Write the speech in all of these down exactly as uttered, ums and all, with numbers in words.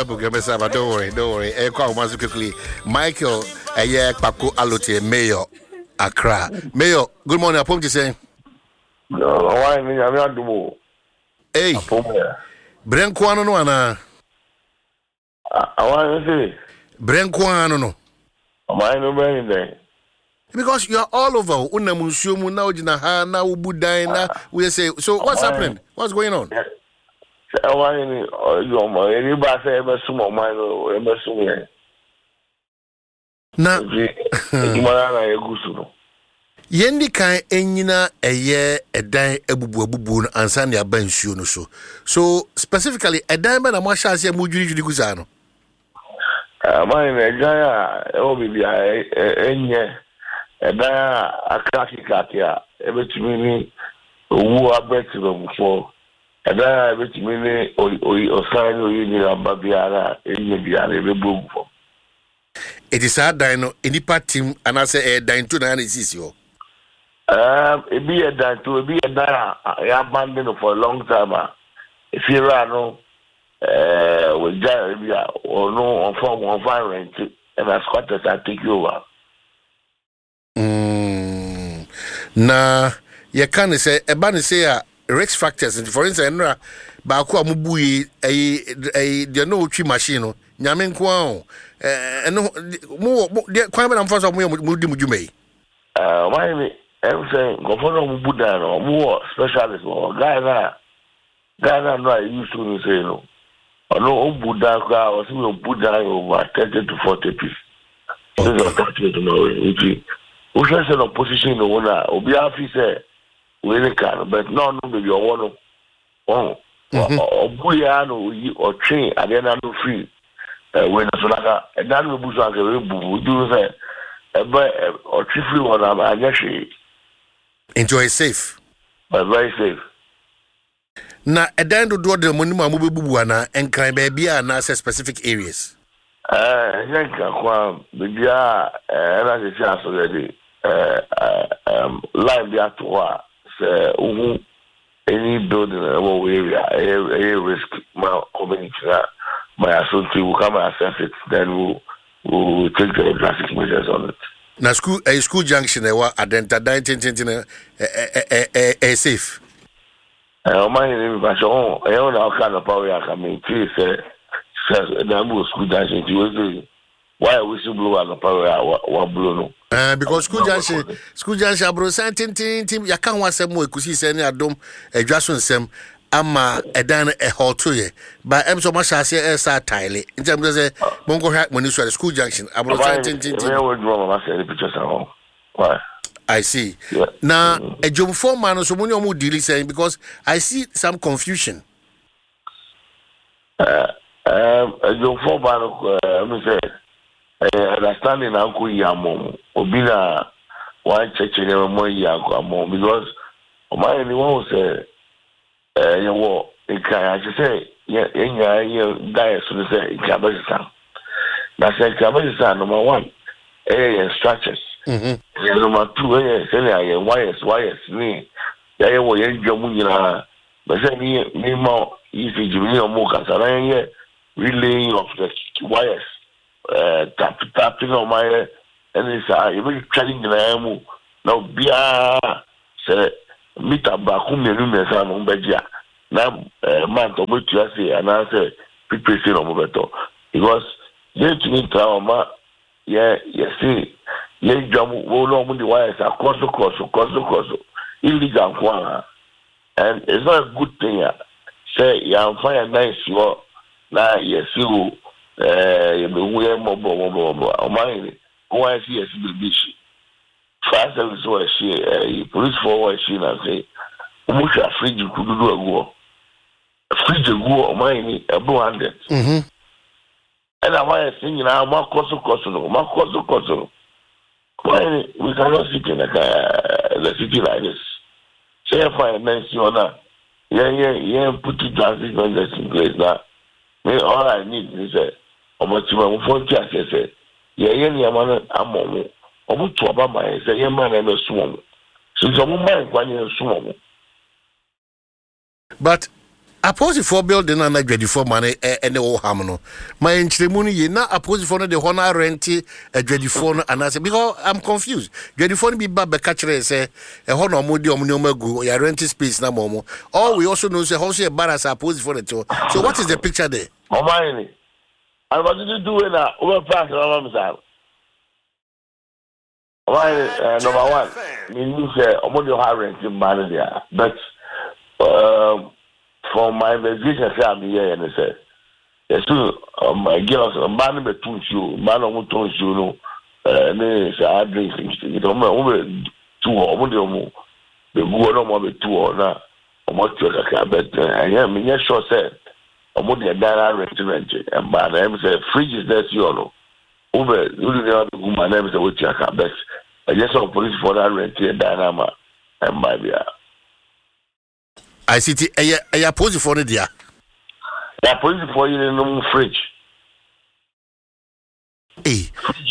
Ebe Bugemesaba, don't worry, don't worry. Eh, kwa umazu quickly. Michael, Eye Pako Alote, Mayor, Accra. Mayor, good morning. I want to say. No, why me? I'm not doing. Hey, Brenquano no ana. I want to say. Brenquano no. Am I no better there? Because you are all over. Una musumu na ojina ha na ubudai na. We say. So what's happening? What's going on? I want to. You know, anybody say ever sumo mine or ever sumo. Na. Imana na yegusu. Yendi kan enyina eye edan ebubu ebubu ansa na aba nsuo no so. So specifically edan ba na mo hya ase mo dwiri dwiri gusa no. Ah man edan a e o bibia enye edan akaki kakia ebetumi ni owu abeti before edan ebetumi ni osan ni oyi ni amba biara enye biara ebebu before. It is a dino enipa team anase e dan to na sisi ho. Um, it be a that to be a that I abandoned for a long time. If you run, uh, with Jerry or no on form of rent, and as squatters I take you over. Mm. Na you can say a ban say a risk factors, for instance, Baku Mubui, a a the no tree machine, Yamin Kwao, and no more quite am first of Mudim. Uh, why? I'm saying, go for no Buddha or more specialist or Ghana. Ghana, no, I used to say no. Or no Buddha or some Buddha over thirty to forty pieces. This is a country to know. Who says an opposition to one or be officer, we can, but no, no, maybe you want to. Oh, or Buyano or train, and then I'm free. When a Solaka, and then we do say, or chiefly one, I'm actually. Enjoy safe. But very safe. Na edan do do the money ma mubebubu ana enkran ba bia na specific areas. Eh, yanka kwa bia eh na se aso dey eh um line bia to a say uhu any building in our area a risk my community my associate will come and assess it, then we'll, we'll take the drastic measures on it. Na school a school junction e wa adenta dan tintin e e e e safe. Eh o man ni ba so e o na ka na power ya ka me ti se se na mo school junction ti we why we should blow on the power wa blow no. Eh because school junction school junction abro san tintin tim ya kan wasem mo ekusi se ni adom adwaso nsem ama edan e hoto ye ba em so ma shase e sa tile njem say mongo ha money so school junction abro san tintin tim. We draw ma say the pictures are why I see. Yeah. Now a job for man so money omo deal saying because I see some confusion. Uh um a job for man me say eh understanding anko yamom obi na one church ni mo yanko amom because o man ni won say eh you wo e kan I say yeah enya ye guy so say e ka ba san na say ka ba san number one eh structures. Mhm. Yeah, number two eh say ya wires wires ni ya ye wo ye dwamu nyina but say me me mo if you me mo ka sa na ye relaying of the wires uh tap tapping on my and it's uh you be trading na mu na bia say meter ba ku me nu me sa no bejia na man to metu ase ana say people say no beto because they to me trauma yeah yeah see yeah jamu wo no mu the wires across across across across illegal one and it's not a good thing yeah. Say ya fire nice you na yes you eh you be mo bo mo bo o man why see yes be bishi fast service was she eh police forward she na say mo sha fridge kududu ago fridge ago o man ni e bo hundred Mhm. and I why sing na ma koso koso no ma koso koso why we cannot sit in like uh, the city like this say fire nice you na yeah yeah yeah put it transit measures in place now. Me all I need is a omotima mo fo ti asese ye ye ni ama na amomo omo to aba mai se ye ma na na sumo so so mo mai kwa ni sumo. But Opposite for building and I ready for money and the old hamno. My enchilmuni ye na opposite for the honor renty a ready phone and I say because I'm confused. Ready for be bad catcher say a honor modi omuniomagu ya renty space na momo. Or we also know say how say barras opposite for the two. So what is the picture there? Oh my, I what did you do in a overpass around why uh, number one, you say omodio high renting man there, but um for my investigation, I am here and I say, yes, um, I give us a man with two shoes, man on two shoes, no, and then say, I drink things. You know, over two or more, the good no more with two or not, or more to a but I am in your short set, or more than that, restaurant, and my name is a fridge is that you know, over, you know, my name is a witch, but I just saw police for that rent and dynama and my beer. I see it. I I oppose for the dia. I oppose for you in the fridge. Eh.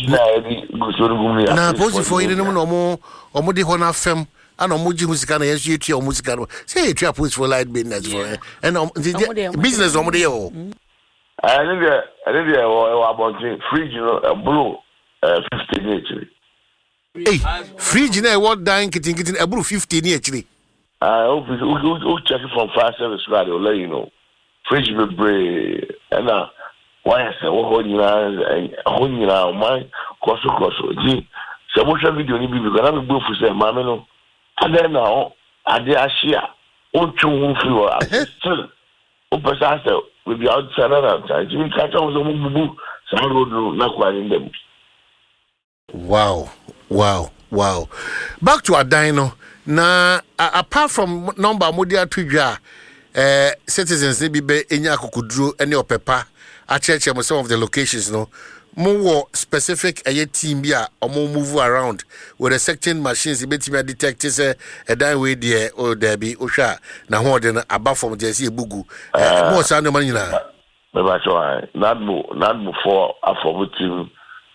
Na oppose for you no more. Omo de hona fem. Ana omo ji musika na yesu etua omo musika no. Say you oppose for light business for. And business omo de o. I need the I need the about fridge no blue fifteen actually. Eh. Fridge na what dying kitin kitin e blue fifteen actually. I hope you check it from fire service right, they'll let you know. Fridge be brave. And now, why I say, what you know, hold you now, my cost of cost. Gee, so much of video, because I'm a booth for say, Mamma, no. And then now, I did a share. One, two, one, three, still. Open answer will be outside another time. You catch on the boo, some road, not quite in them. Wow, wow, wow. Back to our dino. Na uh, apart from number modia tudwa eh citizens ne bi be enya akokuduro ene opepa a church some of the locations no more specific a team bi a omo move around with the sectioning machines betimi detect say a dan way there or there be ohwa na ho de na aba from there see ebugu eh mo sa no man nyina me ba so not mo not before after team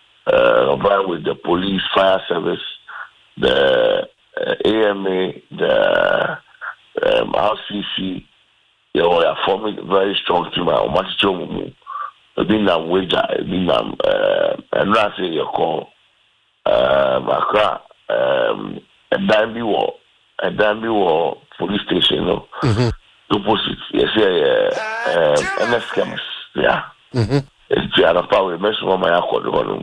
uh with the police fire service the Uh, A M A, the um, R C C, they were forming very strong team. I'm much stronger. I've been on wager, I've been on, and that's it, you call, um, Accra, um, a Danby War, a Danby War police station, no? Mm-hmm. Opposite, yes, yeah, um, N S chemist, yeah. Mm-hmm. It's the other power, most of my accord, um,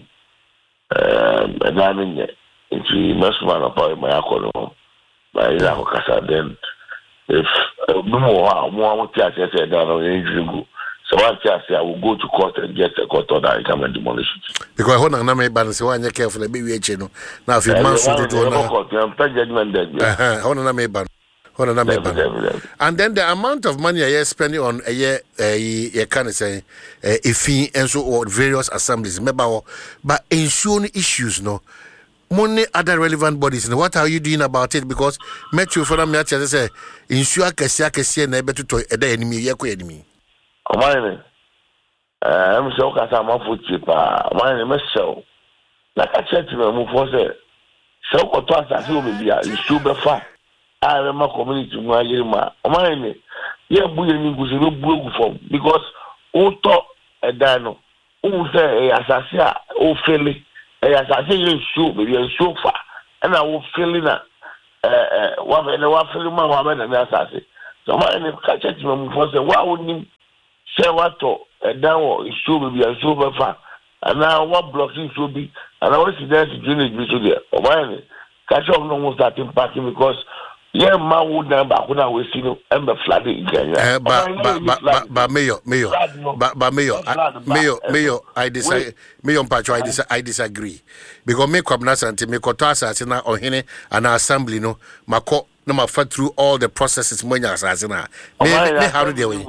and I'm in there. Nti mesman apa my akolo na ira ko kasa then if no more mo mo tia tia tia da no injury so what tia say I will go to court and get a court order and come and demolish it because ho na na me ban say wanya careful be wi eche no na fi man so do na court and judgment dead eh ho na me ban ho na me ban and then the amount of money I spending on a year you can say if and so or various assemblies member but ensuring issues no money other relevant bodies and what are you doing about it because metro for them that say insure kesia kesia na beto to e da enemy ye ko enemy o mine eh am so ka sa ma futi pa mine me so na ka chat me mu for say so ko to asa so be bia insure be fa a ma community mu aye ma o mine ye bu ye ni gusu no bu egu form because o to e da no o say e asase a o fele yes, I say you show, but you're so far, and I will feel in that. Uh, what when I was feeling my woman and that's I say. So my name catch it from for say, why wouldn't you say what to a down is so be a super far, and now what blocking should be, and I was there to drink it to there. Oh my, catch up no more starting parking because. Yeah, my would number when I was seeing and the flooding again. But but mayor, mayor, but but mayor, mayor, mayor, I disagree. Mayor Pacho, I disagree. I disagree because me come na santi me koto asase na ohene and assembly no mako no ma fat through all the processes mo nya asase na. Me me how do they way?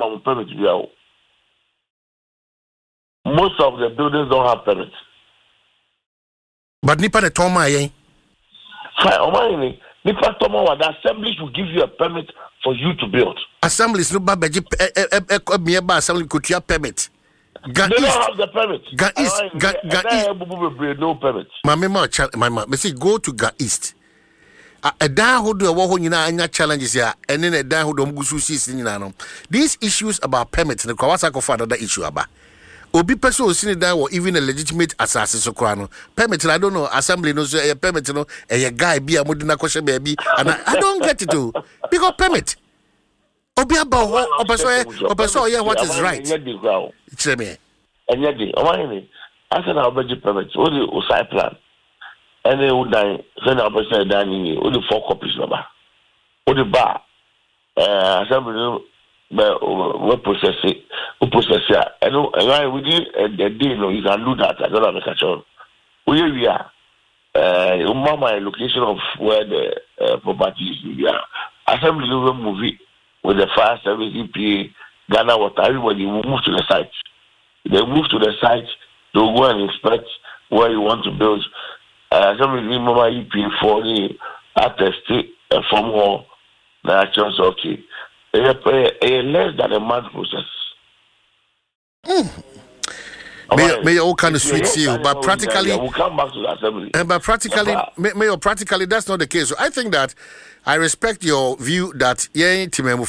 Most of the buildings don't have permits. But nipa ne toma yen. Fine, o mine. The pastor Mowa, the assemblies will give you a permit for you to build. Assemblies no ba beji me ba assembly could you permit. Ga they East, don't have the permit. Ga East, Ga, Ga East. No permit. My mama, my mama, me say go to Ga East. a dan hodo wo ho nyina anya challenges ya ene na dan hodo mgusu sisi nyina no these issues about permit ne kwa wasa ko for another issue aba obi person osini dan wo even a legitimate assassin so kwa no permit I don't know assembly no so a permit no a guy bi amodi na ko hye baby and I, I don't get it too because permit obi aba ho opeso opeso yeah what is right tell me enya di o man ni asa na obeji permit o di o site plan ene o dan se na opeso dan ni o di four copies no ba o di ba eh assembly but we process it, we process it. I know, and within a day, no, you can do that. I don't have a catch on. We are, uh, my location of where the uh, property is. We are assembly of a movie with the fire service, E P A, Ghana Water. Everybody will move to the site. They move to the site. They'll go and inspect where you want to build. Uh, assembly remember E P A for the attest a form hall. That's just okay. A, a, a less than a month process. Mm. May, may all kind of sweet seal, but practically, we'll come back to the assembly. Uh, but practically, may, may practically, that's not the case. So I think that I respect your view that yeah,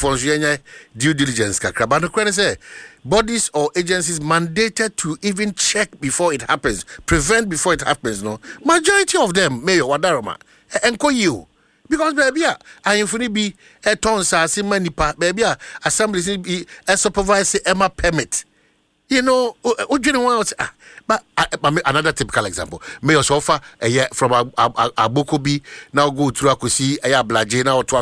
due diligence. But say bodies or agencies mandated to even check before it happens, prevent before it happens. No, majority of them, Mayor Wadaroma, enko you. Because baby, I am be a ton sassy manipa, baby, assembly be a supervisor Emma permit. You know, what you know, but another typical example. May also offer a year from a Abokobi now go through a kusi a blaje now to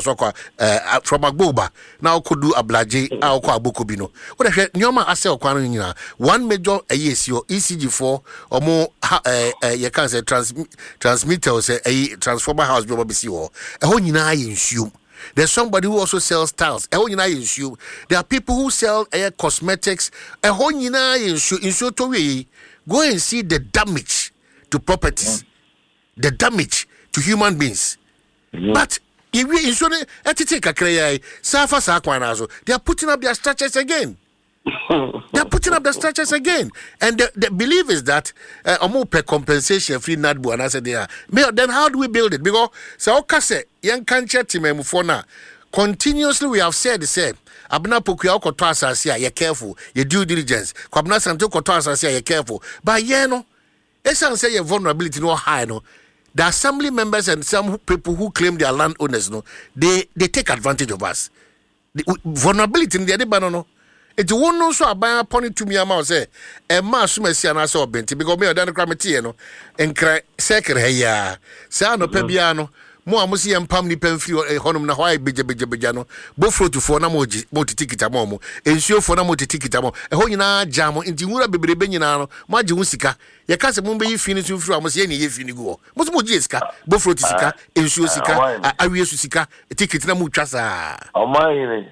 a from a boba now could do a blaje our Abokobino. What I said, Nyoma Asel Kwanina, one major a yes, your E C G four or more, you can say transmitter or say a transformer house, B B C or a whole issue. There's somebody who also sells tiles. A whole issue. There are people who sell air cosmetics. A whole issue. In so to go and see the damage to properties, the damage to human beings. Mm-hmm. But if we insure take a cray, Safa Sakwanazo, they are putting up their structures again. They're putting up the structures again, and the, the belief is that a more per compensation free Nadbu and I said, yeah, then how do we build it? Because so Okase, young cancer team Mufona continuously we have said the same. Abna Pokia Kotasasia, you're careful, your due diligence, Kwabna Santo Kotasasia, you're careful. But yeah, no, it's say your vulnerability no high, no. The assembly members and some people who claim they are landowners, no, they they take advantage of us. The vulnerability in the other no. It won't know so about pony to me amount say a mass messiana so bent because me or dan crametiano and cry second hey ya sano pebiano mo amusi and pamni penfi a honum na why bija bija bijano bofro to for na moji moti tikita momo ensure for na moti tikita mo e ho nyina jamo nti wura bebrebe nyina no maji wusika ye ka se mo be yifini to fru amusi ye ne yefini go mo so moji sika bofro to sika ensure sika awie su sika tikiti na mo twasa o mai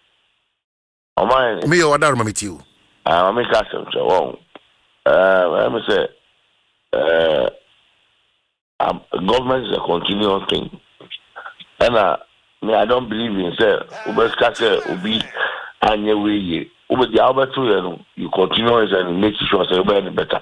Oh my, me or Darma with you. I make us so. Uh, I say, uh, um, government is a continuous thing, and uh, me, I don't believe in say, Uberskase Ubi, and your way, Uber the Albert, you continue and make sure say better better.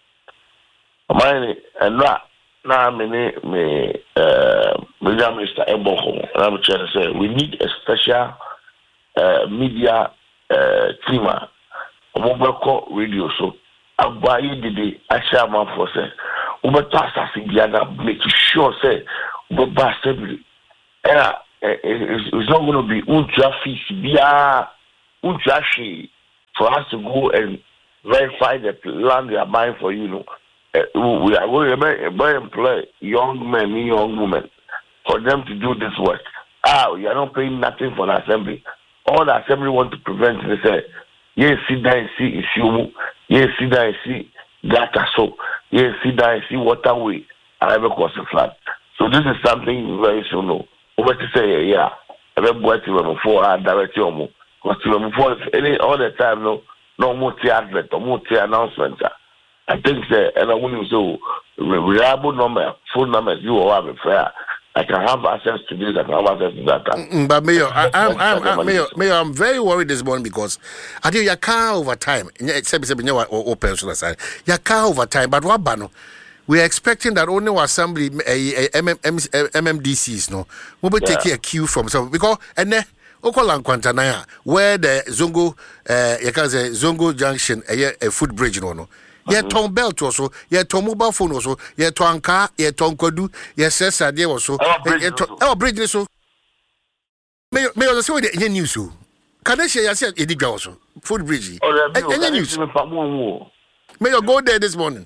My and now, now, me, me, uh, Mister Eboko, and I'm trying to say, we need a special uh, media. Uh, Tima, Mobile radio so. Abayi did I share my for say. Uber task as Indiana make sure say Uber assembly. And it's not going to be ultra fees, bia ultra she for us to go and verify the land they are buying for you. Know, uh, we are going to employ young men, young women for them to do this work. Ah, you are not paying nothing for the assembly. All the assembly want to prevent, they say, yes, see that and see issue, yes, see that and see data so, yes, see that and see waterway, and ever cause a flood. So this is something very soon. No, over to say, yeah, I have bought you before I direct you, because you before any all the time, no, no more advert or more announcement. I think, say, and I want you so reliable number, phone numbers, you will have a fair. I can have access to this. I can have access to that. Mm, but Mayor, I, I'm, I'm, I'm, Mayor, Mayor, I'm very worried this morning because I think your car over time. Except say you open so side. Your car over time, but what bano? we are expecting that only our assembly uh, M M D Cs no we will take a cue from some because and then Okolan Quantanaya where the Zongo uh you can say Zongo Junction a uh, foot bridge no no yeah ton belt also yeah ton mobile phone also yeah ton car yeah ton kodu yeah sesa there also oh bridge so may may also say the news so can I share yourself a dig also foot bridge any news may you go there this morning.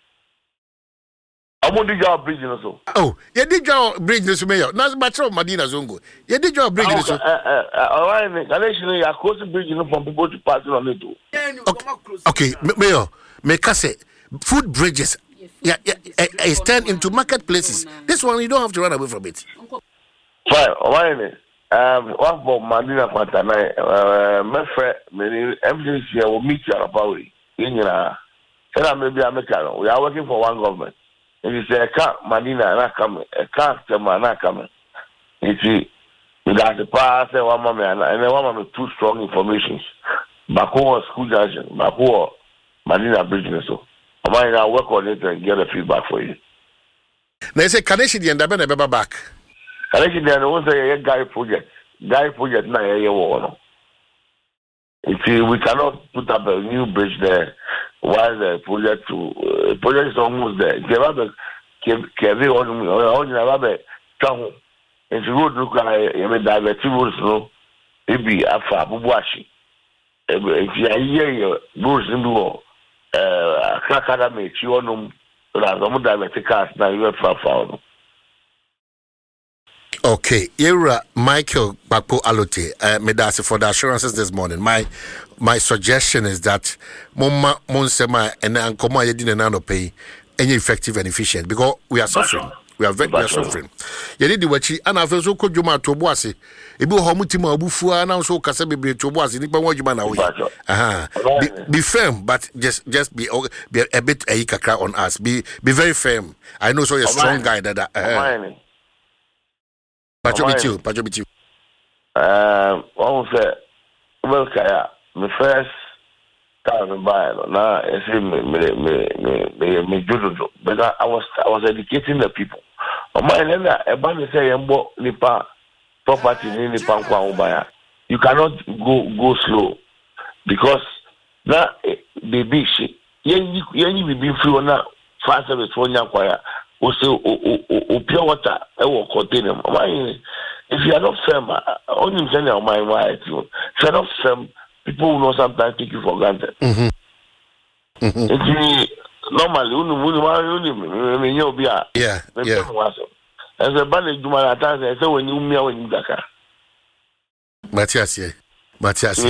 I'm on the job bridge also. Oh, you did your bridge this mayor. Not much of Medina Zongo. You did your bridge this. All right, actually, I cross the bridge from people to pass on it too. Okay, mayor, make us say food bridges. Yeah, yeah, it's turned into marketplaces. This one you don't have to run away from it. Fine, all right. Um, one for Medina Quantana, uh, my friend, many M C C will meet you at Pauli. In your, and maybe I'm a We are working for one government. If you say a car, Madina, and I come, a car, and I come. You see, you got the pass, and one moment, and then one moment, two strong informations. Baku school junction, Baku, Madina business. So, I might now work on it and get a feedback for you. They say, can I see the end? I better be back. Can I see the end? I want to say a guy project. Guy project, now, a year one. You see, we cannot put up a new bridge there. While the project to uh, project is almost there. Kevabe keve on on Kevabe town. And the road look like you may divert roads no. Maybe afa bubuashi. If you are here, roads in the wall. Uh, Kakada me chionum. La zomu divert cars na you far far. Okay, Era Michael Bakpo Alote, uh, me that's for the assurances this morning. My my suggestion is that Moma Monsema and Ankoma Yedin and Nano pay any effective and efficient because we are suffering. We are very we are suffering. Yedi Wachi and I've also called Juma to Boise. Ibu Homutima Bufua and also Kasabi to Boise, Nipa Wajman away. Aha. Be firm, but just just be be a bit a ikaka on us. Be be very firm. I know so you're a strong guy that uh, Pacho with you, Pacho with you. Um, one say, well, Kaya, the first time in Bible, now I see me, me, me, me, me, me, but I was, I was educating the people. On my end, a band say, "Embo nipa property ni nipa kwa ubaya." You cannot go go slow because now the big shit. Yenyi yenyi bibi free na fast service for nya kwa ya. Also, o pure water, I will contain them. If you are not firm, only in general, my wife, if you are not firm, people will not sometimes take you for granted. Mm-hmm. Mm-hmm. It's normally, only you be a yeah, yeah. As a bandage, you might attach and say when you meet when you Dakar. Matthias, yeah. Matthias.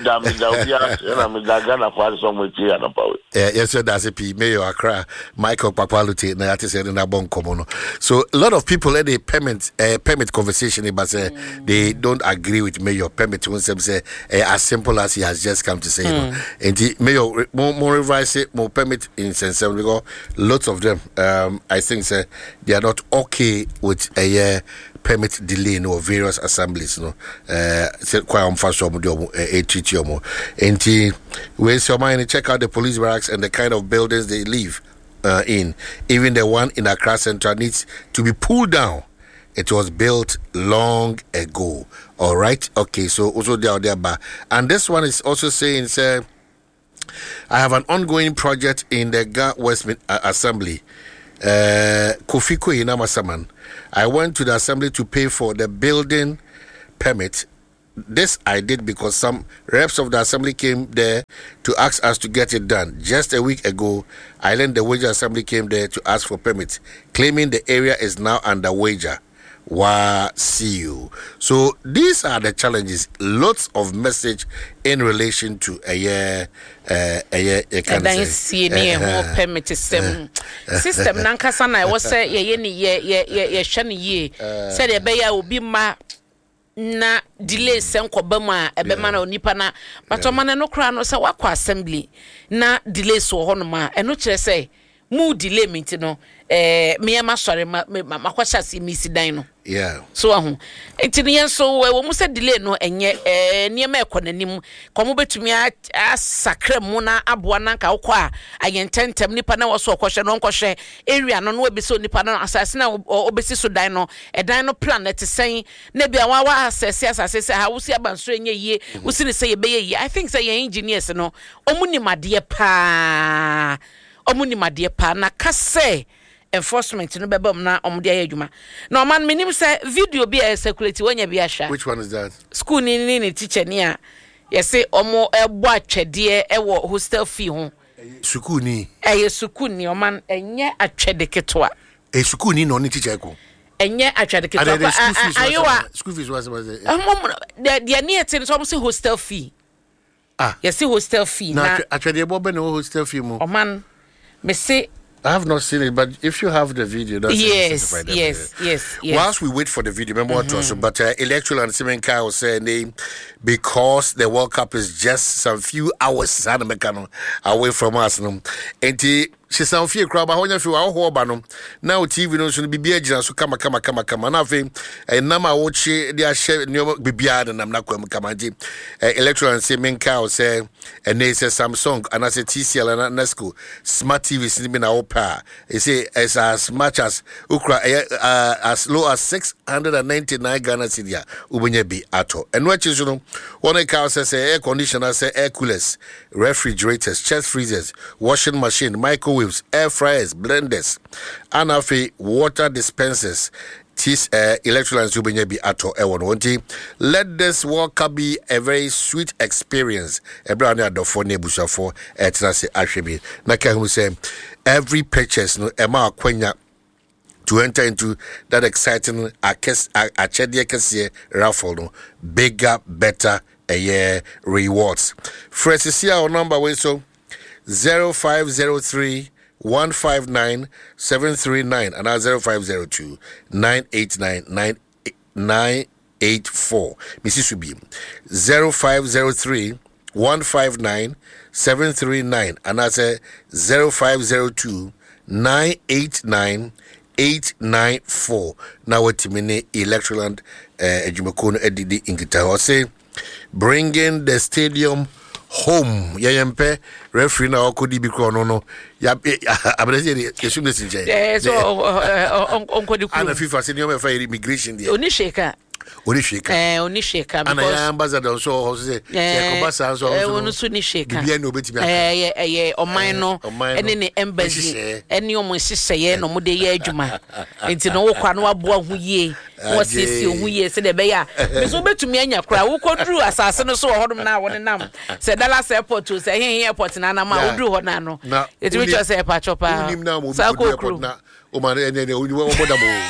Yes, sir, that's a P. Mayor Accra, Michael Papaluti, Nayati said in Abon Komono. So a lot of people let a permit uh, permit conversation, but say mm. they don't agree with Mayor permit when some say uh, as simple as he has just come to say. Mm. You know. And the Mayor more more revise it, more permit in sense because lots of them um I think say they are not okay with a year. Uh, permit delay no various assemblies no uh say quite unfast um a treaty um and we so mind check out the police barracks and the kind of buildings they live uh, in. Even the one in Accra Central needs to be pulled down. It was built long ago. All right, okay, so also there there but and this one is also saying say I have an ongoing project in the Ga West uh, Assembly. Uh, Kofi Koina Masaman. I went to the assembly to pay for the building permit. This I did because some reps of the assembly came there to ask us to get it done. Just a week ago, I learned the wager assembly came there to ask for permits, claiming the area is now under wager. Wow, see you. So these are the challenges. Lots of message in relation to a year, uh, a year. And then see me more permit system. System. Nankasa na was say ye ye ye ye ye ye shani ye. Said the beya will be ma na delay senko bema e bema na onipa na. But o man no kra no say wakwa assembly na delay so honoma. E no kire say mu delay me no eh me ma sori ma makwasha si mi si dan no yeah so ahu enti ne so wo mu se delay no enye eh niam ekonanim komo betumi asakra mu na aboa na nka wokọ a ayententem nipa na wo so okohwe no nkohwe area no no obeso nipa na asase na obesi so dan no e dan no plan na te sen na bia wa wa asase asase se ha wo si abanso enye yie wo si ne se ye be yie I think say ye engineers no omunimade pa omunimade pa na kase enforcement no bebam na omde ayadwuma na man menim say video bi e circulate wanya bi ahwa. Which one is that? School ni ni ni teacher ni a yesi omo ebo atwede e wo hostel fee ho school ni eh school ni o man enye atwede ketwa e school ni no ni teacher ko enye atwede ketwa ayowa school fees was was it the the near thing so say hostel fee ah yesi hostel fee na atwede ebo be no hostel fee mo o man me say I have not seen it, but if you have the video, that's yes, yes, yes, yes, yes. Whilst we wait for the video, remember what also, but uh, Electoral and Simon Kyle saying they, because the World Cup is just some few hours away from us, and she sound fear crowd, but when you feel our whole now T V knows to be beer, so come, come, come, come, and nothing, and Nama watch their share, be beard, and I'm not going to come. Electoral and Simon Kyle say, and they say Samsung, and I say T C L and Nesco, smart T V, sleeping our power. They say as as much as Ukra, uh, as low as six hundred ninety-nine Ghana cedis, Ubunye be ato. And what you know, one car says air conditioner, say air coolers, refrigerators, chest freezers, washing machine, microwave. Air fryers, blenders, and afi water dispensers. This uh, electrolytes will be at all. Let this World Cup be a very sweet experience. A brand new for Nebusha for Etrasi Ashebi. Naka who say every purchase no Emma Quenya to enter into that exciting Achediakasi raffle no bigger, better a year rewards. Fresh our number way so. zero five zero three one five nine seven three nine and zero five zero two nine eight nine nine eight four. Missus Subi zero five zero three one five nine seven three nine and that's zero five zero two nine eight nine eight nine four. Now what timine Electroland Ejumakono Edidi Inkita say bringing the stadium home yempe referee na okodi bi kro no no ya abrese de yesum de sinje eh so onkodi ku ana FIFA se nyoma fa immigration de oni sheka oni sheka eh oni sheka because ana ambassador so ho se e ko basa so eh onu so ni sheka bia na obetimi aka eh eh oman no ene ne embassy ene omo hihye no mo de ye adwuma enti no wo kwa no aboa hu yie wo sisi hu yie se de be ya me so betumi anya kra wo koduru asase no so ho hodum na won nam se Dallas airport o se hen airport na na ma oduru ho na no etumi cho se pa chopa sa ko kru na o ma ene ne oni wo moda mo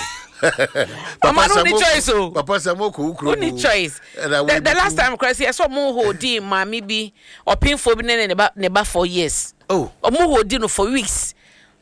Papa no ni choice o Papa Samoko ukru ni choice the, the last time crazy I saw mo hodi mami bi opinfo bi ne ne ba ne ba for years oh o mo hodi no for weeks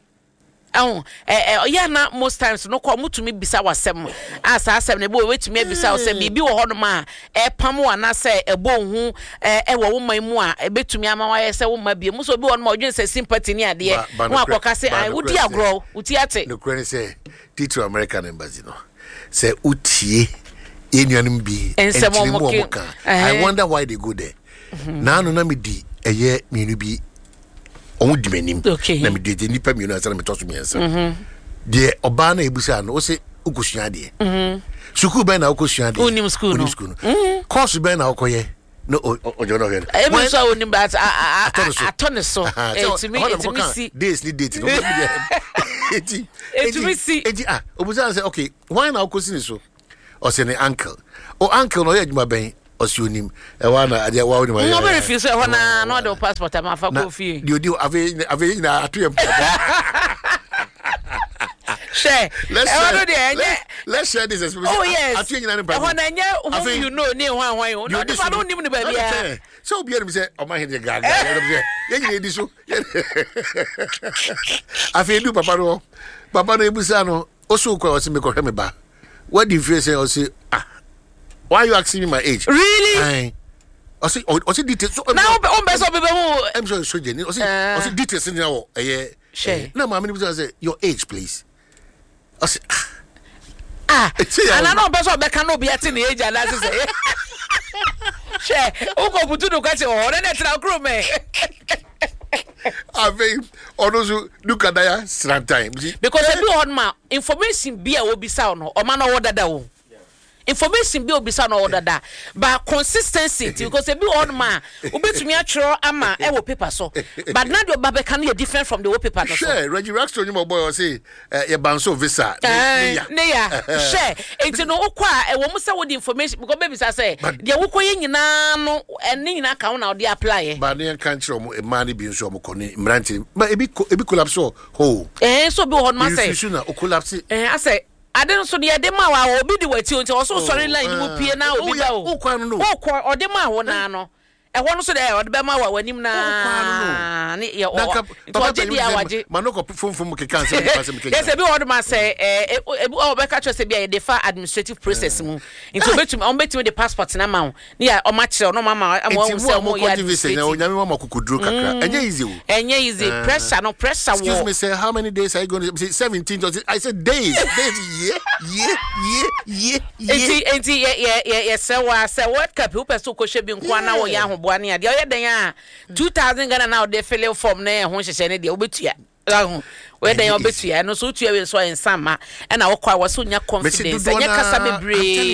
oh eh eh ya na most times no ko mutumi bisa wasem as asem ne bo wetumi bisa wasem bibi wo hono ma e pam wana se ebo hu e wo wo man mu a e betumi ama wa ye se wo ma bi mu so bi wono ma odwen se sympathy ni ade wo akoka se ai wudi agro uti ate no kwani se tito American embassy no se utie enuanum bi ensemomoka I wonder why they go there na no na me di eye mienu bi on di menim na me di nipa mienu asa na me toso miensa de oba na ebusa no o se ukosua de mhm school ben na ukosua de onim school no mhm course ben na ukoye no ojo no here e be so onim but atone so it me it me see days ni date no be eti eti see eti ah obusa say okay why na ukosi so o se ne uncle o uncle no ye adwuma ben osionim e wa na ade wa oni ma no be refuse e ho na no the passport am afa ko fie di odi ave ave na atoyem share let's share let's, let's share this experience. Oh yes atoyem na e ho na nya who you know ni hwan hwan o no fa no nim ni ba bia so obi em say o ma hede gaga ye nyina edi so afi du papa no papa no ebusa no o so kwa o se me ko hwe me ba what do you feel say o say ah why are you asking me my age? Really? Aye. I see, I see details. So, now, on best of people, I'm sure so genuine. I see, I see details in now. Eh, Share. No, my minister say your age, please. I say ah. And I know person be can be at the age and that's say. Share. O go butu do kwase o na tra kro me. Ave onozu duka daya sran time. Because e be on ma information be a obisa no o ma no wo dada wo. Information be obisa no order da but consistency because e be on ma obetumi atwero ama e wo paper so but now the babe can be different from the paper no so share Reggie Raxton you boy say e banso visa ne ya share enti no ukwa e wo mu say wo the information because baby say de wo koye nyina no ene nyina ka na wo apply but ne kan kire mo e ma ne bi nso mo koni mranti but e bi e bi collapse ho eh so be on ma say you na o collapse eh I say ade no so de de ma wa obi di wati onti o so sorry line mu pie na obi ba o o kwa o de ma wo na no e ho no so de o de be ma wa wanim na ne ye o to je dia waje manoko fomfom ke kan se pass me ke yes e bi o de ma say e o be ka cho se bia de fa administrative process mu nti obetum on betum de passport na ma ne ya o ma kire no mama am wo se mo ya visa o nyame mama kokuduro kakra enye easy o enye easy pressure no pressure wo excuse me say how many days are you going to say seventeen I said days days yeah yeah yeah yeah enti enti ye ye ye se wa se what cap u person ko hwe bi nko na wo ya ahoboa ne ade o ye den a two thousand Ghana na o de fill form na ho hyehye ne de obetua ahu we den obetua no so tua we so ensama e na wo kwa wo so nya confidence nya kasa bebre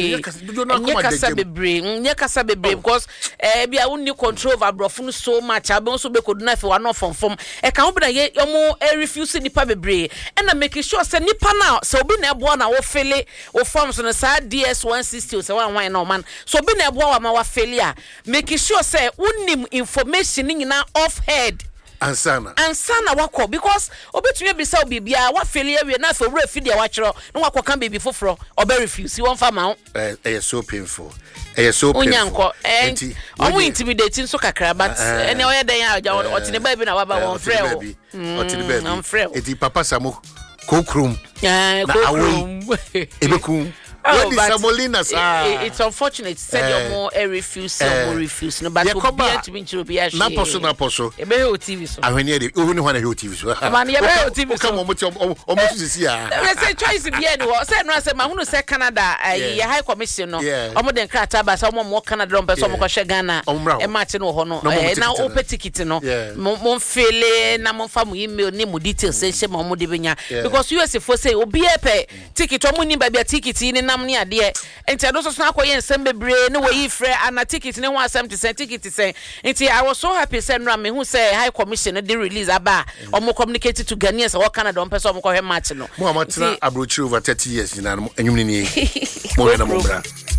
nya kasa bebre nya kasa bebre because eh bia wonni control over brofun so much abon so be kodu na fe wa no fomfom e kan obi na ye yomo e refuse nipa bebre e na make sure say nipa na so obi na ebo na wo fill wo form so na sa D S one sixty so one one na man so obi na ebo wa ma wa fill a make sure say wonni information nyina off head ansana ansana wako because obetumi bisa obibia wa feli awie na fe wura fidi a wachero na wako kan baby foforo obe refuse won fa ma eh eh so painful eh so painful onyanko enti omo intimidating so kakra but ene oye den ya otine baby na waba won frɛ o otine baby on frɛ enti papa samo kokrum eh kokrum ebekum Oh, when Samolina, it, it, it's unfortunate. Said uh, your more a refuse, some uh, more refuse. No, but to be to be to be a na poso na poso. E be ho T V so. Ahwen ye de, o ni hwana ho T V so. Man ye be ho T V so. Come on, o mo sisi ya. We say choice be any wo. Say no say ma hunu say Canada, ye high commission no. Omo den krata ba say omo mo Canada don person mo ko hwe Ghana. E match no ho no. Na o pe ticket no. Mo fele na mo fa mo email ni mo details say she mo mo de benya. Because U S for say obi e pe ticket omo ni ba bia ticket ni na ni ade enti ado so so akoye nsem bebre ne wo yi frɛ ana ticket ne one seventy cent ticket say enti I was so happy say no me hu say high commission dey release aba omo communicate to Ghanaians or Canada on person ko hwe match no mo amatina abrochi over thirty years na enwum ni ni mo na mo bra